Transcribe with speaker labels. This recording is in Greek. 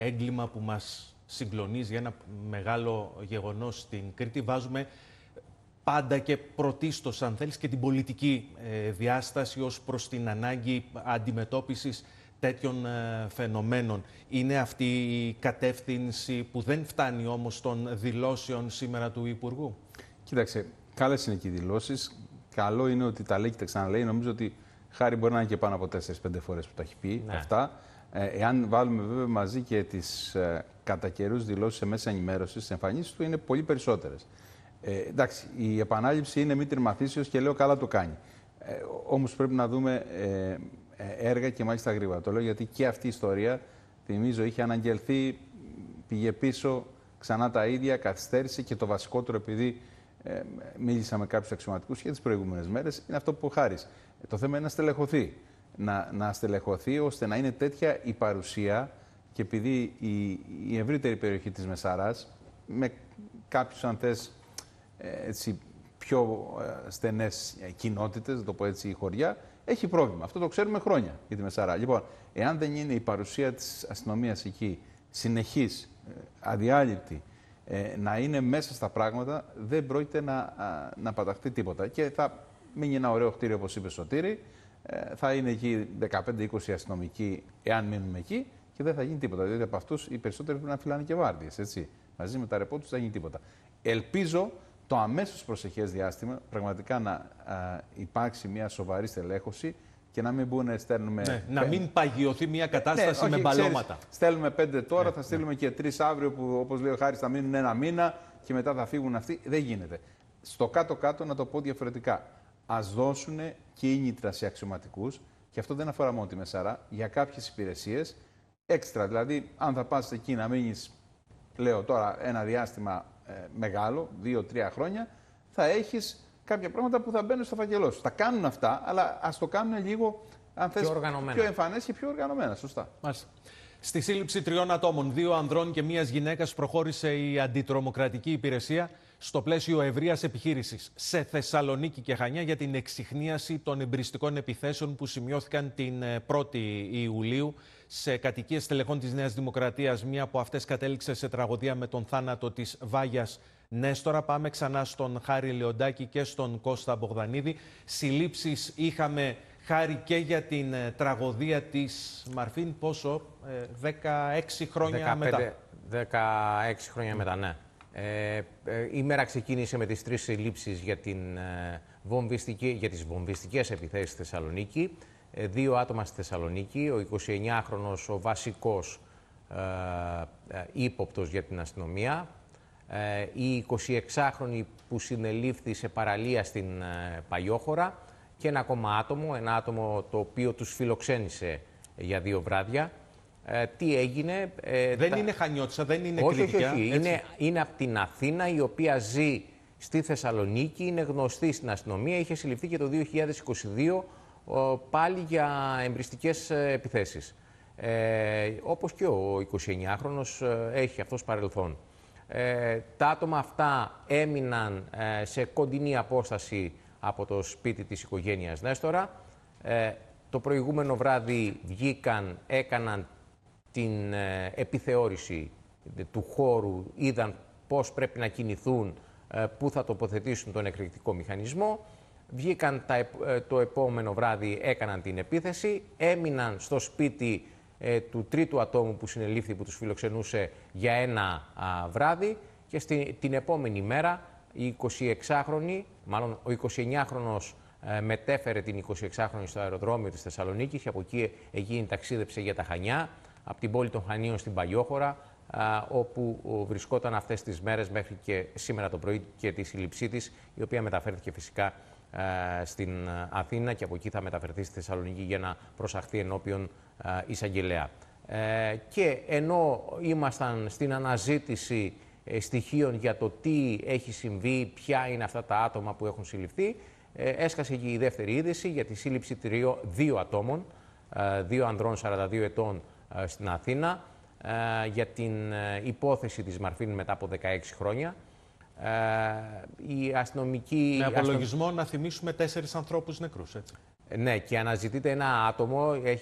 Speaker 1: έγκλημα που μας συγκλονίζει, ένα μεγάλο γεγονός στην Κρήτη, βάζουμε πάντα και πρωτίστως, αν θέλεις, και την πολιτική διάσταση ως προς την ανάγκη αντιμετώπισης τέτοιων φαινομένων. Είναι αυτή η κατεύθυνση που δεν φτάνει όμως των δηλώσεων σήμερα του Υπουργού?
Speaker 2: Κοίταξε, καλές είναι και οι δηλώσεις. Καλό είναι ότι τα λέει και τα ξαναλέει. Νομίζω ότι Χάρη μπορεί να είναι και πάνω από 4-5 φορές που τα έχει πει αυτά. Εάν βάλουμε βέβαια μαζί και τις κατά καιρούς δηλώσεις σε μέσα ενημέρωσης, τις εμφανίσεις του είναι πολύ περισσότερες. Εντάξει, η επανάληψη είναι μήτρη μαθήσεως και λέω καλά το κάνει. Όμως πρέπει να δούμε έργα και μάλιστα γρήγορα. Το λέω γιατί και αυτή η ιστορία, θυμίζω, είχε αναγγελθεί, πήγε πίσω, ξανά τα ίδια, καθυστέρησε και το βασικότερο, επειδή μίλησα με κάποιους αξιωματικούς και τις προηγούμενες μέρες, είναι αυτό που Χάρης. Το θέμα είναι να στελεχωθεί. Να στελεχωθεί ώστε να είναι τέτοια η παρουσία και επειδή η ευρύτερη περιοχή της Μεσαράς, με κάποιους αν θες έτσι, πιο στενές κοινότητες, να το πω έτσι, χωριά, έχει πρόβλημα. Αυτό το ξέρουμε χρόνια για τη Μεσαρά. Λοιπόν, εάν δεν είναι η παρουσία της αστυνομίας εκεί συνεχής, αδιάλειπτη, να είναι μέσα στα πράγματα, δεν πρόκειται να παταχθεί τίποτα. Και θα μείνει ένα ωραίο κτίριο, όπως είπε Σωτήρη, θα είναι εκεί 15-20 αστυνομικοί, εάν μείνουμε εκεί, και δεν θα γίνει τίποτα. Δηλαδή από αυτούς οι περισσότεροι πρέπει να φυλάνε και βάρδιες. Έτσι. Μαζί με τα ρεπό τους δεν θα γίνει τίποτα. Ελπίζω το αμέσως προσεχές διάστημα πραγματικά να υπάρξει μια σοβαρή στελέχωση και να μην μπουν να στέλνουμε.
Speaker 1: Ναι, να μην παγιωθεί μια κατάσταση με μπαλώματα.
Speaker 2: Στέλνουμε 5 τώρα, θα στείλουμε και 3 αύριο που, όπως λέει ο Χάρης, θα μείνουν ένα μήνα και μετά θα φύγουν αυτοί. Δεν γίνεται. Στο κάτω-κάτω, να το πω διαφορετικά. Ας δώσουν κίνητρα σε αξιωματικούς, και αυτό δεν αφορά μόνο τη Μεσαρά, για κάποιες υπηρεσίες έξτρα. Δηλαδή, αν θα πας εκεί να μείνεις, λέω τώρα, ένα διάστημα μεγάλο, 2-3 χρόνια, θα έχεις κάποια πράγματα που θα μπαίνουν στο φακελό σου. Τα κάνουν αυτά, αλλά ας το κάνουν λίγο, αν θες, πιο εμφανές και πιο οργανωμένα. Σωστά.
Speaker 1: Μάλιστα. Στη σύλληψη 3 ατόμων, 2 ανδρών και 1 γυναίκας, προχώρησε η αντιτρομοκρατική υπηρεσία στο πλαίσιο ευρείας επιχείρησης σε Θεσσαλονίκη και Χανιά για την εξιχνίαση των εμπριστικών επιθέσεων που σημειώθηκαν την 1η Ιουλίου σε κατοικίες στελεχών της Νέας Δημοκρατίας. Μία από αυτές κατέληξε σε τραγωδία με τον θάνατο της Βάγιας Νέστορα. Πάμε ξανά στον Χάρη Λεοντάκη και στον Κώστα Μπογδανίδη. Συλλήψεις είχαμε, Χάρη, και για την τραγωδία της Μαρφίν, πόσο, 16 χρόνια μετά.
Speaker 3: 16 χρόνια μετά, ναι. Η μέρα ξεκίνησε με τις 3 συλλήψεις για τις βομβιστικές επιθέσεις στη Θεσσαλονίκη. 2 άτομα στη Θεσσαλονίκη, ο 29χρονος, ο βασικός ύποπτος για την αστυνομία, η 26χρονη που συνελήφθη σε παραλία στην Παγιόχωρα και ένα ακόμα άτομο, ένα άτομο το οποίο τους φιλοξένησε για 2 βράδια. Τι έγινε...
Speaker 1: δεν είναι Χανιώτισσα, δεν είναι
Speaker 3: όχι,
Speaker 1: Κρήτικια.
Speaker 3: Όχι. Είναι από την Αθήνα, η οποία ζει στη Θεσσαλονίκη, είναι γνωστή στην αστυνομία, είχε συλληφθεί και το 2022 πάλι για εμπριστικές επιθέσεις. Όπως και ο 29χρονος έχει αυτός παρελθόν. Τα άτομα αυτά έμειναν σε κοντινή απόσταση από το σπίτι της οικογένειας Νέστορα. Το προηγούμενο βράδυ βγήκαν, έκαναν την επιθεώρηση του χώρου, είδαν πώς πρέπει να κινηθούν, πού θα τοποθετήσουν τον εκρηκτικό μηχανισμό. Βγήκαν το επόμενο βράδυ, έκαναν την επίθεση, έμειναν στο σπίτι του τρίτου ατόμου που συνελήφθη, που τους φιλοξενούσε για ένα βράδυ, και την επόμενη μέρα η 26χρονη, μάλλον ο 29χρονος μετέφερε την 26χρονη στο αεροδρόμιο της Θεσσαλονίκης και από εκεί ταξίδεψε για τα Χανιά, από την πόλη των Χανίων στην Παγιόχωρα, όπου βρισκόταν αυτές τις μέρες μέχρι και σήμερα το πρωί και τη σύλληψή της, η οποία μεταφέρθηκε φυσικά στην Αθήνα και από εκεί θα μεταφερθεί στη Θεσσαλονίκη για να προσαχθεί ενώπιον εισαγγελέα. Και ενώ ήμασταν στην αναζήτηση στοιχείων για το τι έχει συμβεί, ποια είναι αυτά τα άτομα που έχουν συλληφθεί, έσκασε και η δεύτερη είδηση για τη σύλληψη 2 ατόμων, 2 ανδρών 42 ετών στην Αθήνα, για την υπόθεση της Μαρφίν μετά από 16 χρόνια. Η αστυνομική...
Speaker 1: Με απολογισμό να θυμίσουμε 4 ανθρώπους νεκρούς, έτσι.
Speaker 3: Ναι, και αναζητείται ένα άτομο,